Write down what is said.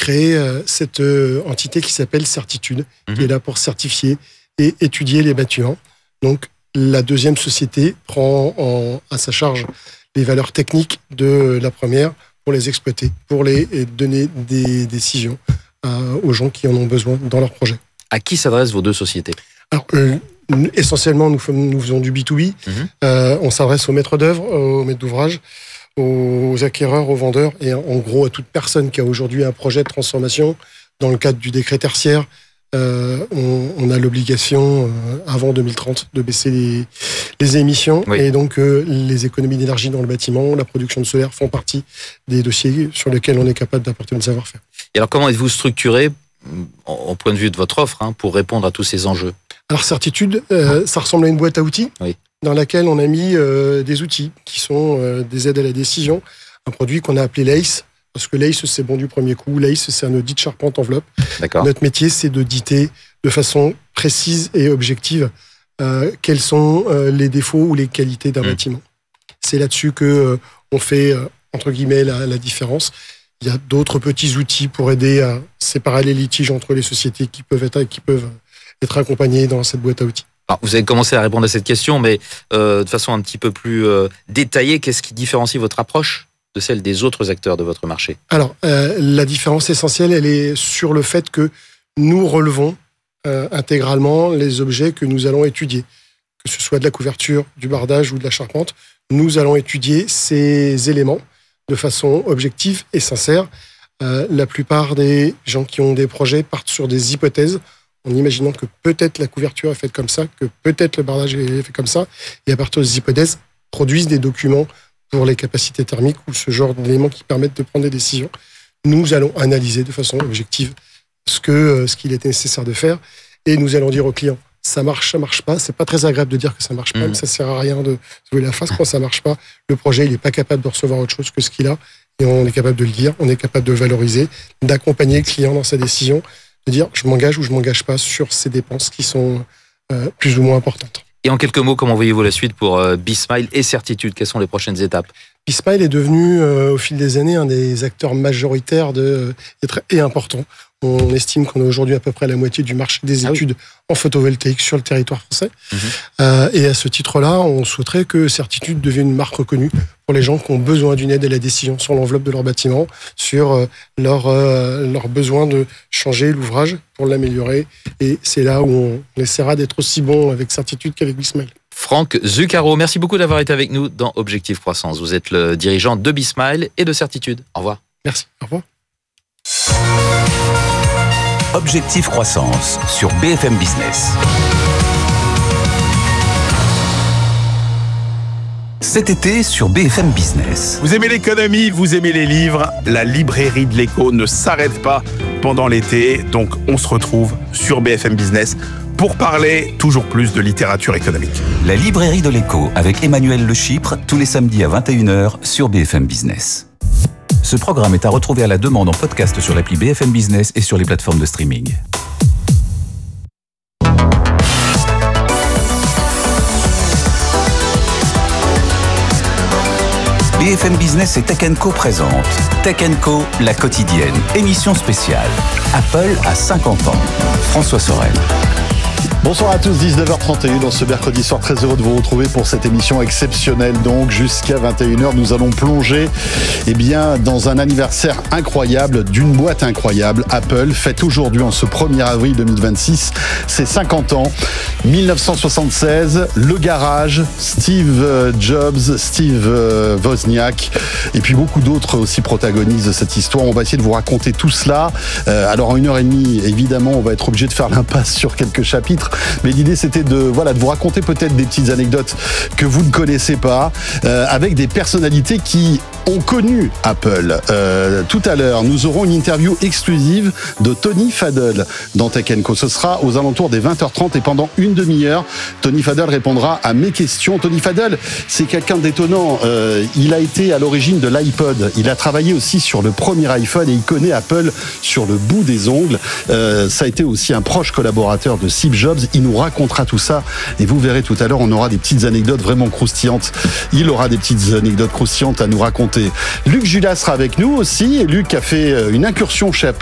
créé cette entité qui s'appelle Certitude, qui est là pour certifier et étudier les bâtiments. Donc, la deuxième société prend à sa charge les valeurs techniques de la première pour les exploiter, pour les donner des décisions aux gens qui en ont besoin dans leur projet. À qui s'adressent vos deux sociétés ? Alors, essentiellement, nous faisons du B2B. On s'adresse aux maîtres d'œuvre, aux maîtres d'ouvrage, aux acquéreurs, aux vendeurs et en gros à toute personne qui a aujourd'hui un projet de transformation. Dans le cadre du décret tertiaire, on a l'obligation, avant 2030, de baisser les émissions. Oui. Et donc, les économies d'énergie dans le bâtiment, la production de solaire font partie des dossiers sur lesquels on est capable d'apporter notre savoir-faire. Et alors, comment êtes-vous structuré, au point de vue de votre offre, pour répondre à tous ces enjeux ? Alors, Certitude, ça ressemble à une boîte à outils dans laquelle on a mis des outils qui sont des aides à la décision. Un produit qu'on a appelé l'ACE, parce que l'ACE, c'est bon du premier coup. L'ACE, c'est un audit charpente enveloppe. D'accord. Notre métier, c'est d'auditer de façon précise et objective quels sont les défauts ou les qualités d'un bâtiment. C'est là-dessus qu'on fait, entre guillemets, la différence. Il y a d'autres petits outils pour aider à séparer les litiges entre les sociétés qui peuvent être accompagnées dans cette boîte à outils. Alors, vous avez commencé à répondre à cette question, mais de façon un petit peu plus détaillée, qu'est-ce qui différencie votre approche de celle des autres acteurs de votre marché ? Alors, la différence essentielle, elle est sur le fait que nous relevons intégralement les objets que nous allons étudier. Que ce soit de la couverture, du bardage ou de la charpente, nous allons étudier ces éléments de façon objective et sincère. La plupart des gens qui ont des projets partent sur des hypothèses, en imaginant que peut-être la couverture est faite comme ça, que peut-être le bardage est fait comme ça, et à partir des hypothèses, produisent des documents pour les capacités thermiques ou ce genre d'éléments qui permettent de prendre des décisions. Nous allons analyser de façon objective ce qu'il était nécessaire de faire, et nous allons dire aux clients, ça marche pas. C'est pas très agréable de dire que ça marche pas, mais ça sert à rien de se jouer la face quand ça marche pas. Le projet, il est pas capable de recevoir autre chose que ce qu'il a, et on est capable de le dire, on est capable de valoriser, d'accompagner le client dans sa décision, de dire je m'engage ou je m'engage pas sur ces dépenses qui sont plus ou moins importantes. Et en quelques mots, comment voyez-vous la suite pour B-Smile et Certitude ? Quelles sont les prochaines étapes ? B-Smile est devenu, au fil des années, un des acteurs majoritaires et important. On estime qu'on a aujourd'hui à peu près la moitié du marché des études en photovoltaïque sur le territoire français. Et à ce titre-là, on souhaiterait que Certitude devienne une marque reconnue pour les gens qui ont besoin d'une aide à la décision sur l'enveloppe de leur bâtiment, sur leur besoin de changer l'ouvrage pour l'améliorer. Et c'est là où on essaiera d'être aussi bon avec Certitude qu'avec B-Smile. Franck Zuccaro, merci beaucoup d'avoir été avec nous dans Objectif Croissance. Vous êtes le dirigeant de B-Smile et de Certitude. Au revoir. Merci, au revoir. Objectif Croissance sur BFM Business. Cet été sur BFM Business. Vous aimez l'économie, vous aimez les livres, la librairie de l'écho ne s'arrête pas pendant l'été, donc on se retrouve sur BFM Business pour parler toujours plus de littérature économique. La librairie de l'écho avec Emmanuel Le Chypre, tous les samedis à 21h sur BFM Business. Ce programme est à retrouver à la demande en podcast sur l'appli BFM Business et sur les plateformes de streaming. BFM Business et Tech & Co présente Tech & Co, la quotidienne, émission spéciale. Apple a 50 ans. François Sorel. Bonsoir à tous, 19h31 dans ce mercredi soir, très heureux de vous retrouver pour cette émission exceptionnelle. Donc jusqu'à 21h, nous allons plonger dans un anniversaire incroyable d'une boîte incroyable. Apple fête aujourd'hui en ce 1er avril 2026 ses 50 ans. 1976, le garage, Steve Jobs, Steve Wozniak et puis beaucoup d'autres aussi protagonistes de cette histoire. On va essayer de vous raconter tout cela. Alors en 1h30, évidemment, on va être obligé de faire l'impasse sur quelques chapitres. Mais l'idée, c'était de vous raconter peut-être des petites anecdotes que vous ne connaissez pas, avec des personnalités qui ont connu Apple. Tout à l'heure, nous aurons une interview exclusive de Tony Fadell dans Tech & Co. Ce sera aux alentours des 20h30 et pendant une demi-heure, Tony Fadell répondra à mes questions. Tony Fadell, c'est quelqu'un d'étonnant. Il a été à l'origine de l'iPod. Il a travaillé aussi sur le premier iPhone et il connaît Apple sur le bout des ongles. Ça a été aussi un proche collaborateur de Steve Jobs. Il nous racontera tout ça et vous verrez tout à l'heure, on aura des petites anecdotes vraiment croustillantes. Il aura des petites anecdotes croustillantes à nous raconter. Luc Julas sera avec nous aussi. Et Luc a fait une incursion chez Apple